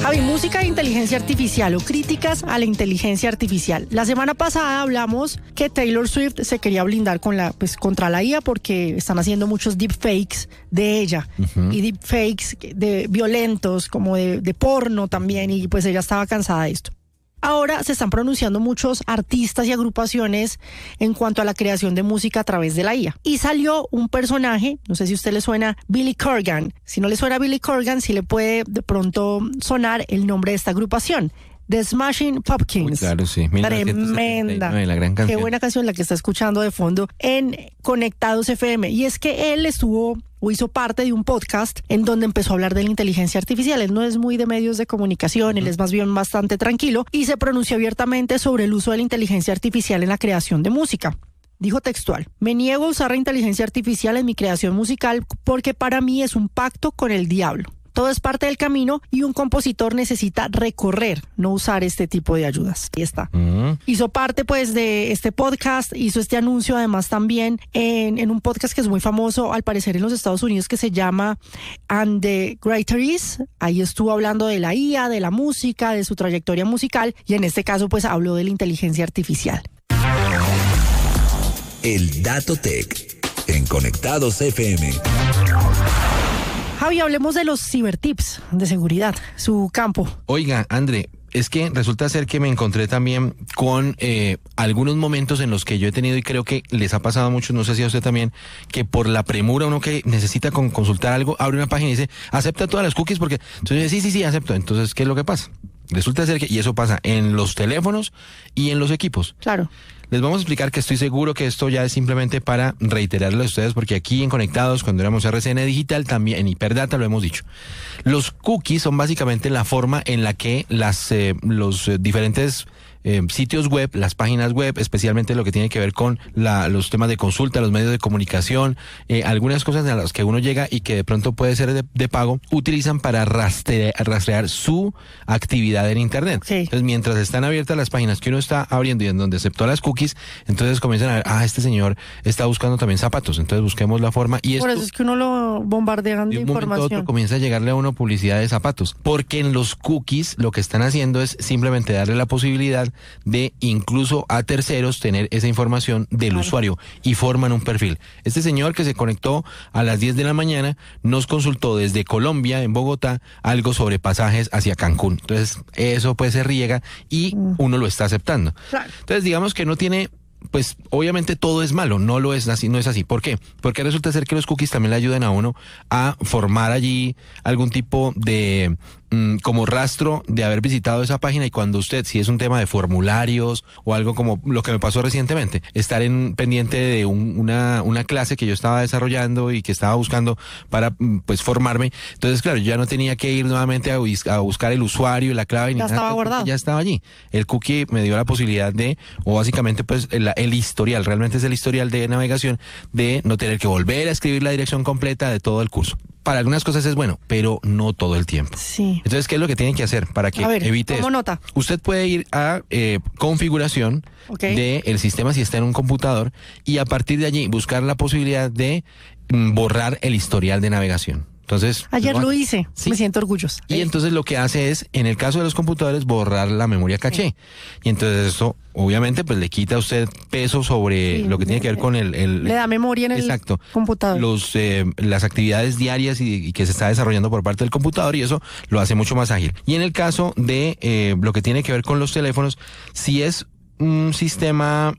Javi, música e inteligencia artificial o críticas a la inteligencia artificial. La semana pasada hablamos que Taylor Swift se quería blindar contra la IA porque están haciendo muchos deepfakes de ella y deepfakes de violentos, como de porno también, y pues ella estaba cansada de esto. Ahora se están pronunciando muchos artistas y agrupaciones en cuanto a la creación de música a través de la IA. Y salió un personaje, no sé si a usted le suena, Billy Corgan. Si no le suena Billy Corgan, sí le puede de pronto sonar el nombre de esta agrupación. The Smashing Pumpkins. Uy, claro, sí. Tremenda. La gran canción. Qué buena canción la que está escuchando de fondo en Conectados FM. Y es que él hizo parte de un podcast en donde empezó a hablar de la inteligencia artificial. Él no es muy de medios de comunicación, él es más bien bastante tranquilo y se pronunció abiertamente sobre el uso de la inteligencia artificial en la creación de música. Dijo textual: me niego a usar la inteligencia artificial en mi creación musical porque para mí es un pacto con el diablo. Todo es parte del camino y un compositor necesita recorrer, no usar este tipo de ayudas. Ahí está. Hizo parte pues de este podcast, hizo este anuncio además también en un podcast que es muy famoso al parecer en los Estados Unidos que se llama And the Greater Is. Ahí estuvo hablando de la IA, de la música, de su trayectoria musical y en este caso pues habló de la inteligencia artificial. El Dato Tech en Conectados FM. Javi, hablemos de los cibertips de seguridad, su campo. Oiga, André, es que resulta ser que me encontré también con algunos momentos en los que yo he tenido, y creo que les ha pasado a muchos, no sé si a usted también, que por la premura uno que necesita consultar algo, abre una página y dice, acepta todas las cookies, porque entonces sí, acepto. Entonces, ¿qué es lo que pasa? Resulta ser que, y eso pasa en los teléfonos y en los equipos. Claro. Les vamos a explicar que estoy seguro que esto ya es simplemente para reiterarle a ustedes, porque aquí en Conectados, cuando éramos RCN Digital, también en Hiperdata lo hemos dicho. Los cookies son básicamente la forma en la que los diferentes sitios web, las páginas web, especialmente lo que tiene que ver con los temas de consulta, los medios de comunicación, algunas cosas a las que uno llega y que de pronto puede ser de pago, utilizan para rastrear su actividad en Internet. Sí. Entonces, mientras están abiertas las páginas que uno está abriendo y en donde aceptó las cookies, entonces comienzan a ver, este señor está buscando también zapatos, entonces busquemos la forma. Y por eso es que uno lo bombardean de un momento a información. otro comienza a llegarle a uno publicidad de zapatos, porque en los cookies lo que están haciendo es simplemente darle la posibilidad de incluso a terceros tener esa información del usuario y forman un perfil. Este señor que se conectó a las 10 de la mañana nos consultó desde Colombia, en Bogotá, algo sobre pasajes hacia Cancún. Entonces eso pues se riega y uno lo está aceptando. Claro. Entonces digamos que no tiene, pues obviamente todo es malo, no lo es así, no es así. ¿Por qué? Porque resulta ser que los cookies también le ayudan a uno a formar allí algún tipo de como rastro de haber visitado esa página, y cuando usted, si es un tema de formularios o algo como lo que me pasó recientemente, estar pendiente de una clase que yo estaba desarrollando y que estaba buscando para pues formarme, entonces claro, yo ya no tenía que ir nuevamente a buscar el usuario, la clave, ni ya nada, estaba guardado. Ya estaba allí. El cookie me dio la posibilidad o básicamente pues el historial, realmente es el historial de navegación, de no tener que volver a escribir la dirección completa de todo el curso. Para algunas cosas es bueno, pero no todo el tiempo. Sí. Entonces, ¿qué es lo que tienen que hacer para que evite ¿cómo eso? nota? Usted puede ir a configuración del sistema si está en un computador y a partir de allí buscar la posibilidad de borrar el historial de navegación. Entonces, ayer lo hice, ¿sí? Me siento orgullosa. Y entonces lo que hace es, en el caso de los computadores, borrar la memoria caché. Y entonces eso, obviamente, pues le quita a usted peso sobre lo que tiene que ver con le da memoria en el computador. Las actividades diarias y que se está desarrollando por parte del computador, y eso lo hace mucho más ágil. Y en el caso de lo que tiene que ver con los teléfonos, si es un sistema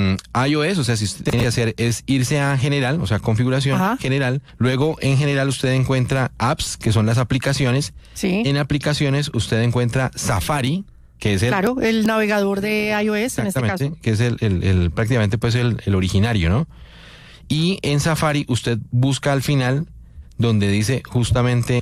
iOS, o sea, si usted tiene que hacer es irse a general, o sea, configuración general, luego en general usted encuentra apps, que son las aplicaciones. Sí. En aplicaciones usted encuentra Safari, que es el navegador de iOS en este caso. Que es el prácticamente pues el originario, ¿no? Y en Safari usted busca al final donde dice justamente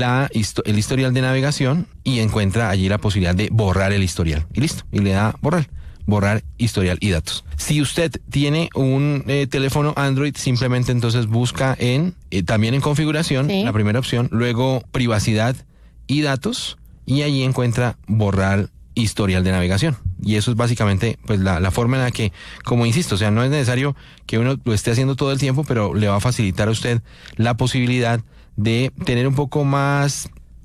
el historial de navegación y encuentra allí la posibilidad de borrar el historial. Y listo, y le da borrar historial y datos. Si usted tiene un teléfono Android, simplemente entonces busca también en configuración, la primera opción, luego privacidad y datos, y allí encuentra borrar historial de navegación. Y eso es básicamente pues la forma en la que, como insisto, o sea, no es necesario que uno lo esté haciendo todo el tiempo, pero le va a facilitar a usted la posibilidad de tener un poco más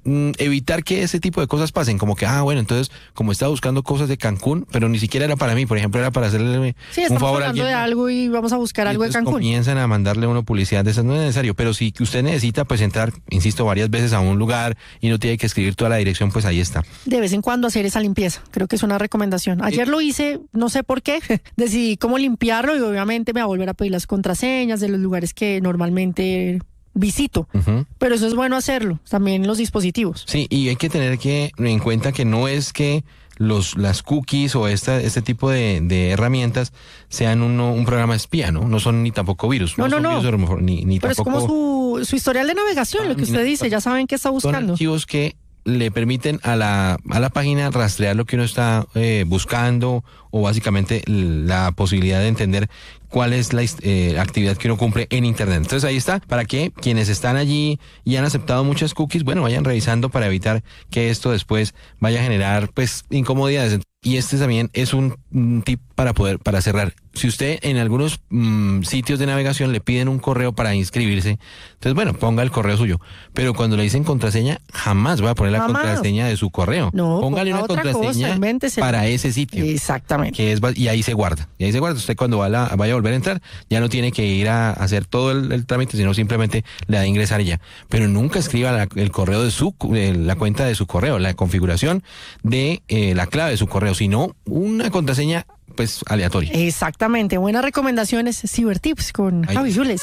evitar que ese tipo de cosas pasen, como que, bueno, entonces, como estaba buscando cosas de Cancún, pero ni siquiera era para mí, por ejemplo, era para hacerle un favor a alguien. De algo y vamos a buscar algo de Cancún. Comienzan a mandarle a uno publicidad de esas, no es necesario, pero si usted necesita, pues entrar, insisto, varias veces a un lugar y no tiene que escribir toda la dirección, pues ahí está. De vez en cuando hacer esa limpieza, creo que es una recomendación. Ayer lo hice, no sé por qué, decidí cómo limpiarlo y obviamente me va a volver a pedir las contraseñas de los lugares que normalmente visito, pero eso es bueno hacerlo, también en los dispositivos. Sí, y hay que tener en cuenta que no es que las cookies o este tipo de herramientas sean un programa espía, ¿no? No son ni tampoco virus. No. Ni pero tampoco, es como su historial de navegación, lo que usted dice, ya saben qué está buscando. Son archivos que le permiten a la página rastrear lo que uno está buscando, o básicamente la posibilidad de entender cuál es la actividad que uno cumple en Internet. Entonces ahí está, para que quienes están allí y han aceptado muchas cookies, bueno, vayan revisando para evitar que esto después vaya a generar pues incomodidades. Y este también es un tip para cerrar. Si usted en algunos sitios de navegación le piden un correo para inscribirse, entonces bueno, ponga el correo suyo. Pero cuando le dicen contraseña, jamás va a poner la contraseña de su correo. No, póngale una contraseña para ese sitio. Exactamente. Y ahí se guarda. Usted cuando vaya a volver a entrar, ya no tiene que ir a hacer todo el trámite, sino simplemente le da a ingresar y ya. Pero nunca escriba el correo de la cuenta de su correo, la configuración de la clave de su correo, sino una contraseña pues aleatoria. Exactamente. Buenas recomendaciones, Cibertips con Javi Yules.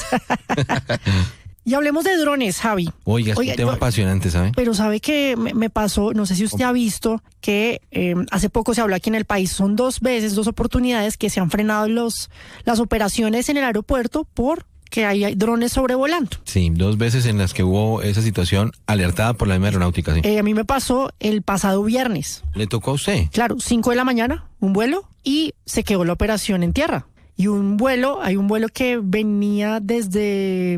Y hablemos de drones, Javi. Oiga, es un tema apasionante, ¿sabe? Pero sabe que me pasó, no sé si usted ha visto que hace poco se habló aquí en el país, son dos oportunidades que se han frenado las operaciones en el aeropuerto por que hay drones sobrevolando. Sí, 2 veces en las que hubo esa situación alertada por la misma aeronáutica. Sí. A mí me pasó el pasado viernes. ¿Le tocó a usted? Claro, 5 de la mañana, un vuelo, y se quedó la operación en tierra. Y hay un vuelo que venía desde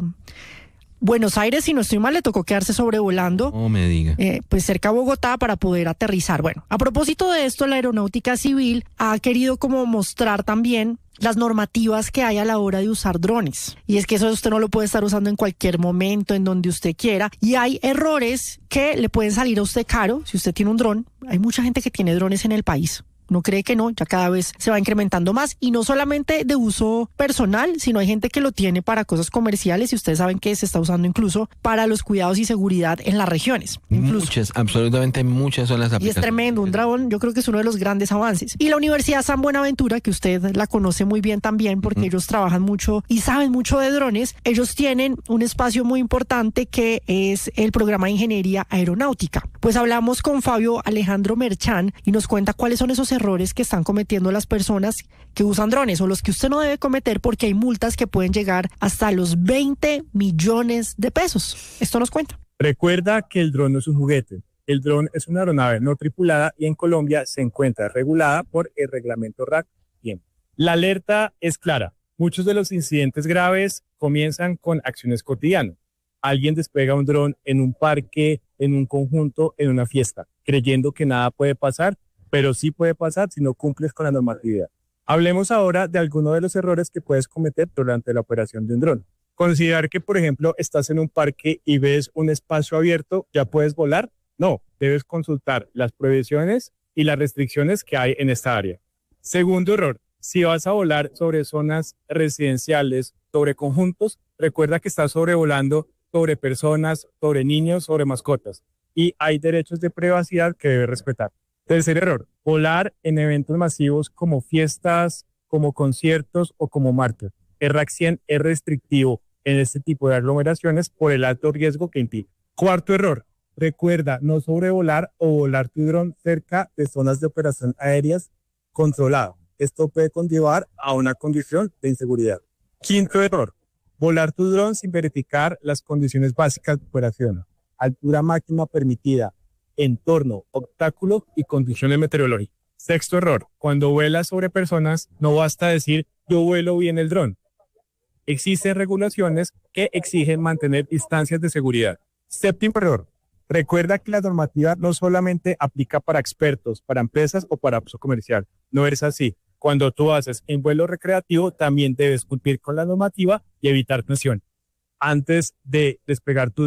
Buenos Aires, si no estoy mal, le tocó quedarse sobrevolando. No me diga. Pues cerca a Bogotá para poder aterrizar. Bueno, a propósito de esto, la Aeronáutica Civil ha querido como mostrar también las normativas que hay a la hora de usar drones. Y es que eso usted no lo puede estar usando en cualquier momento, en donde usted quiera. Y hay errores que le pueden salir a usted caro si usted tiene un dron. Hay mucha gente que tiene drones en el país. No cree que no, ya cada vez se va incrementando más, y no solamente de uso personal, sino hay gente que lo tiene para cosas comerciales, y ustedes saben que se está usando incluso para los cuidados y seguridad en las regiones. Incluso. Absolutamente muchas son las aplicaciones. Y es tremendo, un dron yo creo que es uno de los grandes avances. Y la Universidad San Buenaventura, que usted la conoce muy bien también, porque ellos trabajan mucho y saben mucho de drones, ellos tienen un espacio muy importante que es el programa de Ingeniería Aeronáutica. Pues hablamos con Fabio Alejandro Merchán y nos cuenta cuáles son esos errores que están cometiendo las personas que usan drones, o los que usted no debe cometer, porque hay multas que pueden llegar hasta los 20 millones de pesos. Esto nos cuenta. Recuerda que el dron no es un juguete. El dron es una aeronave no tripulada y en Colombia se encuentra regulada por el reglamento RAC. Bien. La alerta es clara. Muchos de los incidentes graves comienzan con acciones cotidianas. Alguien despega un dron en un parque, en un conjunto, en una fiesta, creyendo que nada puede pasar, pero sí puede pasar si no cumples con la normatividad. Hablemos ahora de algunos de los errores que puedes cometer durante la operación de un dron. Considerar que, por ejemplo, estás en un parque y ves un espacio abierto, ¿ya puedes volar? No, debes consultar las prohibiciones y las restricciones que hay en esta área. Segundo error, si vas a volar sobre zonas residenciales, sobre conjuntos, recuerda que estás sobrevolando sobre personas, sobre niños, sobre mascotas, y hay derechos de privacidad que debes respetar. Tercer error, volar en eventos masivos como fiestas, como conciertos o como marchas. El RAC 100 es restrictivo en este tipo de aglomeraciones por el alto riesgo que implica. Cuarto error, recuerda no sobrevolar o volar tu dron cerca de zonas de operación aéreas controladas. Esto puede conllevar a una condición de inseguridad. Quinto error, volar tu dron sin verificar las condiciones básicas de operación. Altura máxima permitida, entorno, obstáculos y condiciones meteorológicas. Sexto error, cuando vuelas sobre personas, no basta decir yo vuelo bien el dron. Existen regulaciones que exigen mantener distancias de seguridad. Séptimo error, recuerda que la normativa no solamente aplica para expertos, para empresas o para uso comercial. No es así. Cuando tú haces en vuelo recreativo, también debes cumplir con la normativa y evitar tensión. Antes de despegar tu dron,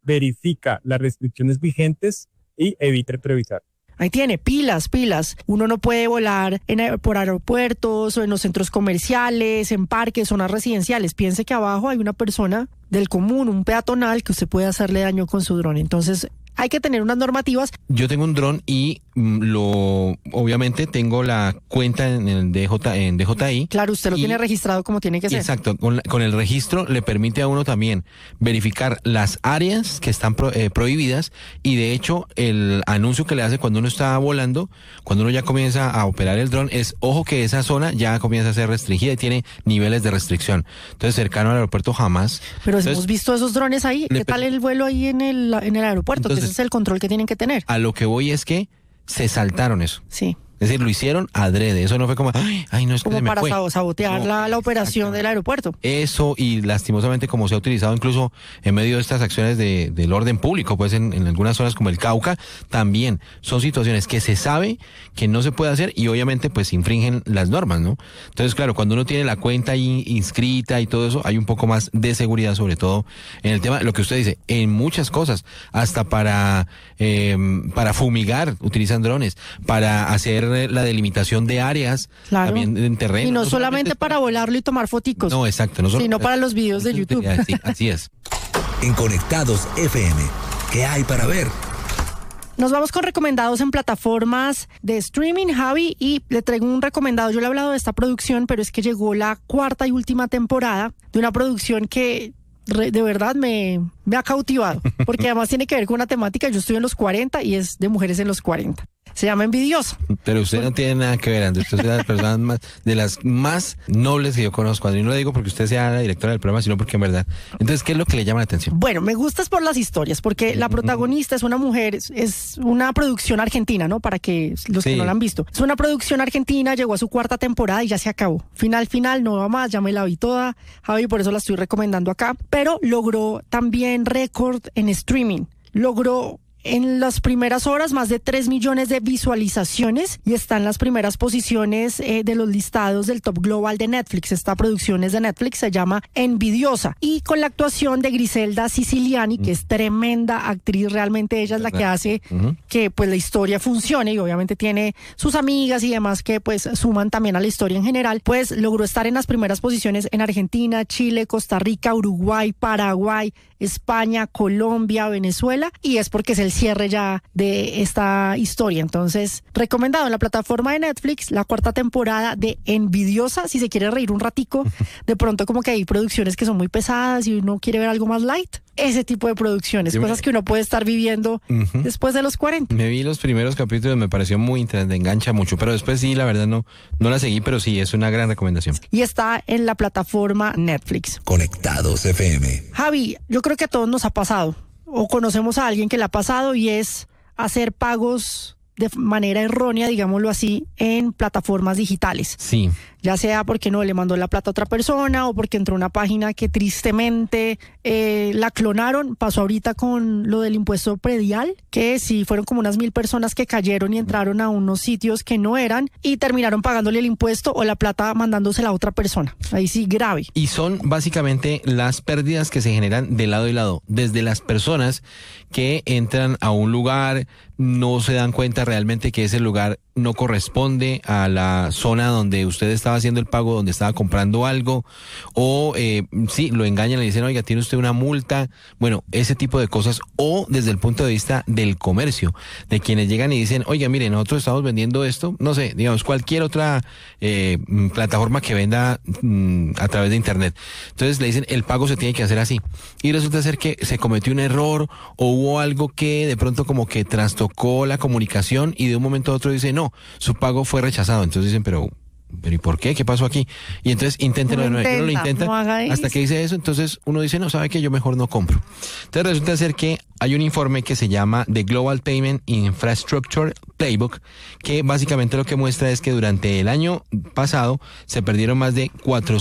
verifica las restricciones vigentes y evite improvisar. Ahí tiene, pilas. Uno no puede volar por aeropuertos o en los centros comerciales, en parques, zonas residenciales. Piense que abajo hay una persona del común, un peatonal, que usted puede hacerle daño con su dron. Entonces, hay que tener unas normativas. Yo tengo un dron y obviamente tengo la cuenta en DJI. Claro, usted lo tiene registrado como tiene que ser. Exacto, con el registro le permite a uno también verificar las áreas que están prohibidas, y de hecho el anuncio que le hace cuando uno está volando, cuando uno ya comienza a operar el dron, es ojo que esa zona ya comienza a ser restringida y tiene niveles de restricción. Entonces, cercano al aeropuerto jamás. Pero entonces, hemos visto esos drones ahí. ¿Qué tal el vuelo ahí en el aeropuerto? Entonces, que ese es el control que tienen que tener. A lo que voy es que se saltaron eso. Sí. Es decir, lo hicieron adrede. Eso no fue como, ay, no, es que como se me para fue. sabotear No, la operación del aeropuerto. Eso, y lastimosamente como se ha utilizado incluso en medio de estas acciones del orden público, pues en algunas zonas como el Cauca, también son situaciones que se sabe que no se puede hacer y obviamente pues infringen las normas, ¿no? Entonces, claro, cuando uno tiene la cuenta ahí inscrita y todo eso, hay un poco más de seguridad, sobre todo en el tema, lo que usted dice, en muchas cosas, hasta para fumigar utilizan drones, para hacer la delimitación de áreas, claro, también en terreno. Y no solamente para volarlo y tomar foticos. No, exacto. No sino para los videos de YouTube. Sí, así es. En Conectados FM, ¿qué hay para ver? Nos vamos con recomendados en plataformas de streaming, Javi, y le traigo un recomendado. Yo le he hablado de esta producción, pero es que llegó la cuarta y última temporada de una producción que de verdad me ha cautivado, porque además tiene que ver con una temática. Yo estoy en los 40 y es de mujeres en los 40. Se llama Envidiosa. Pero usted no tiene nada que ver, Andrés. Usted es de las personas de las más nobles que yo conozco. Y no lo digo porque usted sea la directora del programa, sino porque en verdad. Entonces, ¿qué es lo que le llama la atención? Bueno, me gusta es por las historias, porque la protagonista es una mujer, es una producción argentina, ¿no? Para que los que no la han visto. Es una producción argentina, llegó a su cuarta temporada y ya se acabó. Final, no va más, ya me la vi toda, Javi, por eso la estoy recomendando acá. Pero logró también récord en streaming. Logró en las primeras horas más de 3 millones de visualizaciones y está en las primeras posiciones de los listados del Top Global de Netflix. Esta producción es de Netflix, se llama Envidiosa, y con la actuación de Griselda Siciliani, que es tremenda actriz. Realmente ella es la que hace que pues la historia funcione, y obviamente tiene sus amigas y demás que pues suman también a la historia en general. Pues logró estar en las primeras posiciones en Argentina, Chile, Costa Rica, Uruguay, Paraguay, España, Colombia, Venezuela, y es porque es el cierre ya de esta historia. Entonces, recomendado en la plataforma de Netflix, la cuarta temporada de Envidiosa, si se quiere reír un ratico, de pronto como que hay producciones que son muy pesadas y uno quiere ver algo más light, ese tipo de producciones, cosas que uno puede estar viviendo después de los 40. Me vi los primeros capítulos, me pareció muy interesante, engancha mucho, pero después sí, la verdad no la seguí, pero sí, es una gran recomendación. Y está en la plataforma Netflix. Conectados FM. Javi, yo creo que a todos nos ha pasado, o conocemos a alguien que le ha pasado, y es hacer pagos de manera errónea, digámoslo así, en plataformas digitales. Sí. Ya sea porque no le mandó la plata a otra persona o porque entró a una página que tristemente la clonaron. Pasó ahorita con lo del impuesto predial, que sí fueron como unas 1,000 personas que cayeron y entraron a unos sitios que no eran y terminaron pagándole el impuesto o la plata mandándosela a otra persona. Ahí sí, grave. Y son básicamente las pérdidas que se generan de lado y lado, desde las personas que entran a un lugar, no se dan cuenta realmente que ese lugar no corresponde a la zona donde usted estaba haciendo el pago, donde estaba comprando algo, o sí, lo engañan, le dicen, oiga, tiene usted una multa. Bueno, ese tipo de cosas, o desde el punto de vista del comercio, de quienes llegan y dicen, oiga, mire, nosotros estamos vendiendo esto, no sé, digamos, cualquier otra plataforma que venda a través de internet. Entonces le dicen, el pago se tiene que hacer así. Y resulta ser que se cometió un error, o hubo algo que de pronto como que trastocó la comunicación, y de un momento a otro dice, no, su pago fue rechazado. Entonces dicen, pero ¿y por qué? ¿Qué pasó aquí? Y entonces inténtenlo de nuevo. Lo intentan hasta que dice eso. Entonces uno dice, no, ¿sabe qué? Yo mejor no compro. Entonces resulta ser que hay un informe que se llama The Global Payment Infrastructure Playbook, que básicamente lo que muestra es que durante el año pasado se perdieron más de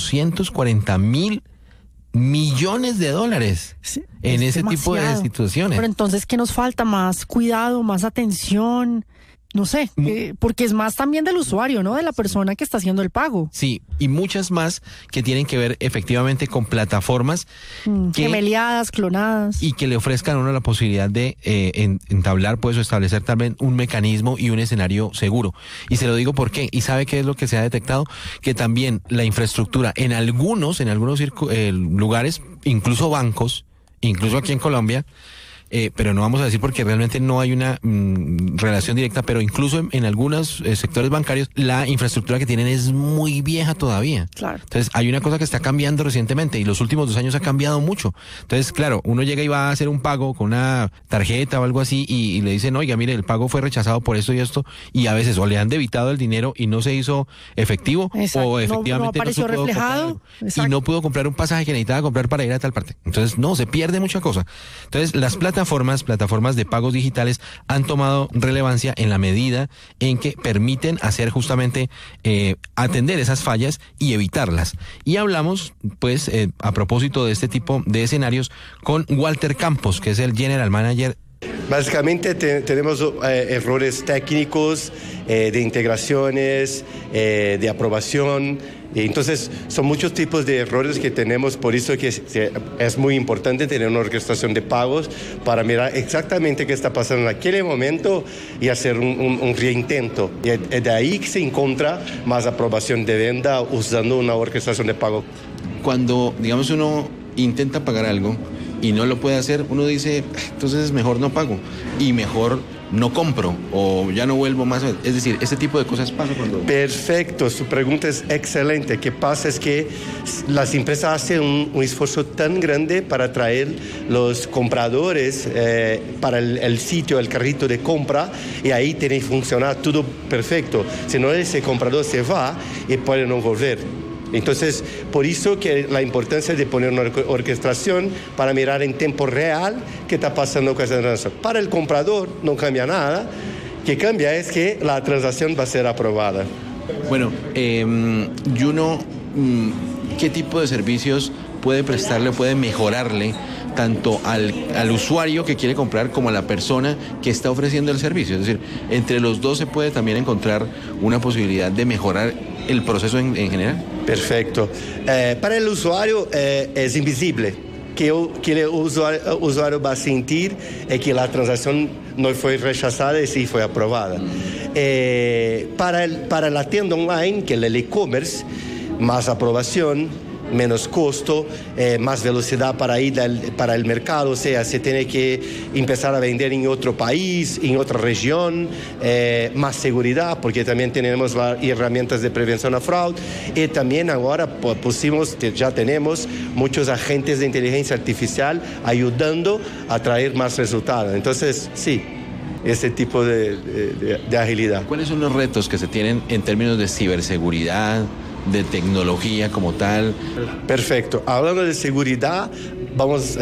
440,000 millones de dólares en ese tipo de situaciones. Pero entonces, ¿qué nos falta? Más cuidado, más atención. no sé, porque es más también del usuario, ¿no? De la persona que está haciendo el pago. Sí, y muchas más que tienen que ver efectivamente con plataformas Gemeliadas, clonadas. y que le ofrezcan a uno la posibilidad de entablar, pues, o establecer también un mecanismo y un escenario seguro. Y se lo digo por qué. ¿Y sabe qué es lo que se ha detectado? Que también la infraestructura en algunos lugares, incluso bancos, incluso aquí en Colombia, pero no vamos a decir porque realmente no hay una relación directa, pero incluso en algunos sectores bancarios la infraestructura que tienen es muy vieja todavía. Claro. Entonces hay una cosa que está cambiando recientemente y los últimos 2 años ha cambiado mucho. Entonces, claro, uno llega y va a hacer un pago con una tarjeta o algo así y le dicen, oiga, mire, el pago fue rechazado por esto y esto, y a veces o le han debitado el dinero y no se hizo efectivo. Exacto. O efectivamente no apareció se pudo reflejado. comprar, y no pudo comprar un pasaje que necesitaba comprar para ir a tal parte. Entonces, no, se pierde mucha cosa. Entonces, las plataformas de pagos digitales han tomado relevancia en la medida en que permiten hacer justamente atender esas fallas y evitarlas. Y hablamos, pues, a propósito de este tipo de escenarios con Walter Campos, que es el General Manager. Básicamente tenemos errores técnicos, de integraciones, de aprobación. Entonces, son muchos tipos de errores que tenemos, por eso que es muy importante tener una orquestación de pagos para mirar exactamente qué está pasando en aquel momento y hacer un reintento. Y es de ahí que se encuentra más aprobación de venta usando una orquestación de pago. Cuando, digamos, uno intenta pagar algo y no lo puede hacer, uno dice, entonces mejor no pago y mejor no compro o ya no vuelvo más. Es decir, este tipo de cosas pasa cuando... Perfecto, su pregunta es excelente. ¿Qué pasa? Es que las empresas hacen un esfuerzo tan grande para atraer los compradores para el sitio, el carrito de compra, y ahí tiene que funcionar todo perfecto. Si no, ese comprador se va y puede no volver. Entonces, por eso que la importancia de poner una orquestación para mirar en tiempo real qué está pasando con esa transacción. Para el comprador no cambia nada, que cambia es que la transacción va a ser aprobada. Bueno, Juno, ¿qué tipo de servicios puede prestarle, puede mejorarle tanto al usuario que quiere comprar como a la persona que está ofreciendo el servicio? Es decir, entre los dos se puede también encontrar una posibilidad de mejorar el proceso en general. Perfecto. Para el usuario es invisible. Que el usuario va a sentir es que la transacción no fue rechazada y sí fue aprobada. Para la tienda online, que es el e-commerce, más aprobación, menos costo, más velocidad para ir para el mercado, o sea, se tiene que empezar a vender en otro país, en otra región, más seguridad, porque también tenemos las herramientas de prevención a fraude, y también ahora ya tenemos muchos agentes de inteligencia artificial ayudando a traer más resultados. Entonces, sí, ese tipo de agilidad. ¿Cuáles son los retos que se tienen en términos de ciberseguridad, de tecnología como tal? Perfecto. Hablando de seguridad, vamos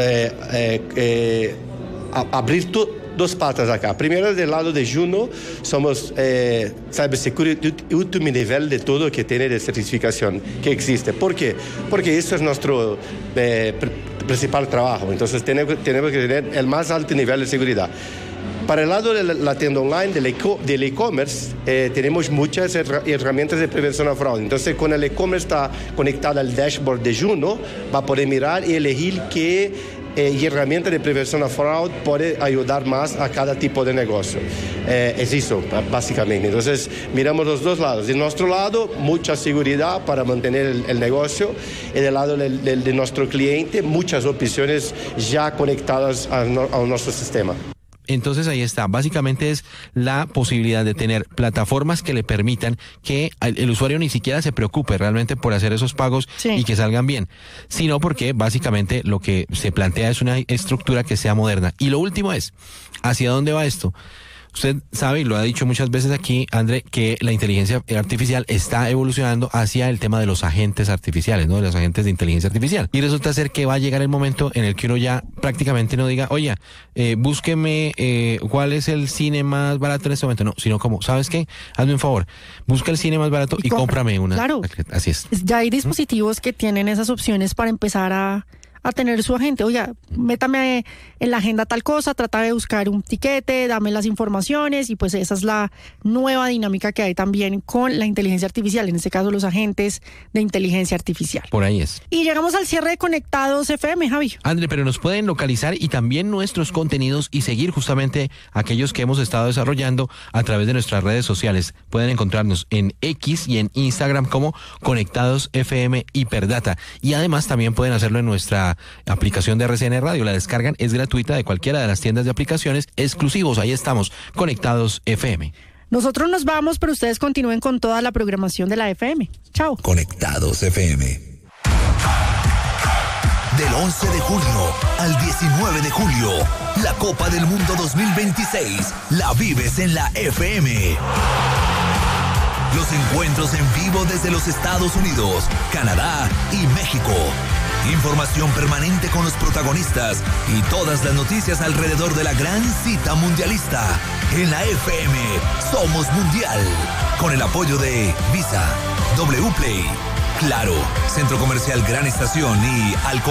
a abrir dos patas acá. Primero, del lado de Juno, somos cybersecurity último nivel de todo que tiene de certificación que existe. ¿Por qué? Porque eso es nuestro principal trabajo. Entonces, tenemos que tener el más alto nivel de seguridad. Para el lado de la tienda online, del e-commerce, tenemos muchas herramientas de prevención a fraude. Entonces, cuando el e-commerce está conectado al dashboard de Juno, va a poder mirar y elegir qué herramienta de prevención a fraude puede ayudar más a cada tipo de negocio. Es eso, básicamente. Entonces, miramos los dos lados. De nuestro lado, mucha seguridad para mantener el negocio, y del lado de nuestro cliente, muchas opciones ya conectadas a nuestro sistema. Entonces ahí está, básicamente es la posibilidad de tener plataformas que le permitan que el usuario ni siquiera se preocupe realmente por hacer esos pagos y que salgan bien, sino porque básicamente lo que se plantea es una estructura que sea moderna. Y lo último es, ¿hacia dónde va esto? Usted sabe, y lo ha dicho muchas veces aquí, André, que la inteligencia artificial está evolucionando hacia el tema de los agentes artificiales, ¿no? De los agentes de inteligencia artificial. Y resulta ser que va a llegar el momento en el que uno ya prácticamente no diga, oye, búsqueme cuál es el cine más barato en este momento. No, sino como, ¿sabes qué? Hazme un favor, busca el cine más barato y cómprame una. Claro. Así es. Ya hay dispositivos que tienen esas opciones para empezar a a tener su agente. Oiga, métame en la agenda tal cosa, trata de buscar un tiquete, dame las informaciones, y pues esa es la nueva dinámica que hay también con la inteligencia artificial, en este caso los agentes de inteligencia artificial. Por ahí es. Y llegamos al cierre de Conectados FM, Javi. André, pero nos pueden localizar y también nuestros contenidos y seguir justamente aquellos que hemos estado desarrollando a través de nuestras redes sociales. Pueden encontrarnos en X y en Instagram como Conectados FM Hiperdata. Y además también pueden hacerlo en nuestra aplicación de RCN Radio. La descargan, es gratuita, de cualquiera de las tiendas de aplicaciones exclusivos. Ahí estamos, Conectados FM. Nosotros nos vamos, pero ustedes continúen con toda la programación de la FM. Chao. Conectados FM. Del 11 de junio al 19 de julio, la Copa del Mundo 2026 la vives en la FM. Los encuentros en vivo desde los Estados Unidos, Canadá y México. Información permanente con los protagonistas y todas las noticias alrededor de la gran cita mundialista. En la FM somos mundial. Con el apoyo de Visa, Wplay, Claro, Centro Comercial Gran Estación y Alcohol.